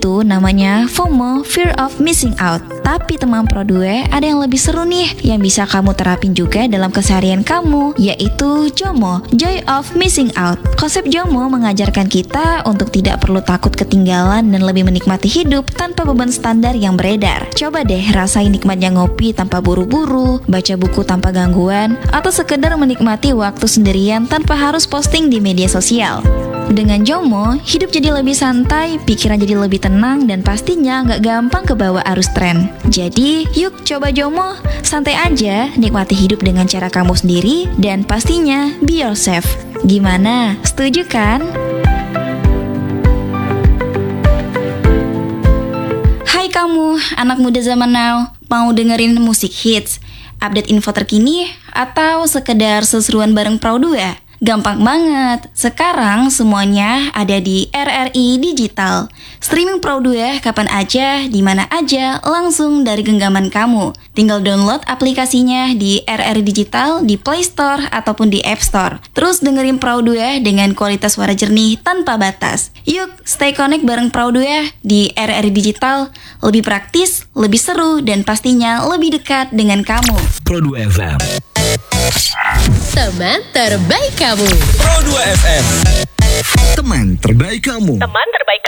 itu namanya FOMO, Fear of Missing Out. Tapi teman Pro2, ada yang lebih seru nih yang bisa kamu terapin juga dalam keseharian kamu, yaitu JOMO, Joy of Missing Out. Konsep JOMO mengajarkan kita untuk tidak perlu takut ketinggalan dan lebih menikmati hidup tanpa beban standar yang beredar. Coba deh rasain nikmatnya ngopi tanpa buru-buru, baca buku tanpa gangguan, atau sekedar menikmati waktu sendirian tanpa harus posting di media sosial. Dengan JOMO, hidup jadi lebih santai, pikiran jadi lebih tenang, dan pastinya nggak gampang kebawa arus tren. Jadi, yuk coba JOMO, santai aja, nikmati hidup dengan cara kamu sendiri, dan pastinya be yourself. Gimana? Setuju kan? Hai kamu, anak muda zaman now, mau dengerin musik hits, update info terkini, atau sekedar seseruan bareng Pro2? Gampang banget, sekarang semuanya ada di RRI Digital. Streaming Pro2 kapan aja, di mana aja, langsung dari genggaman kamu. Tinggal download aplikasinya di RRI Digital, di Play Store, ataupun di App Store. Terus dengerin Pro2 dengan kualitas suara jernih tanpa batas. Yuk, stay connect bareng Pro2 di RRI Digital. Lebih praktis, lebih seru, dan pastinya lebih dekat dengan kamu. Pro2 FM, teman terbaik kamu. Pro2 FM, teman terbaik kamu. Teman terbaik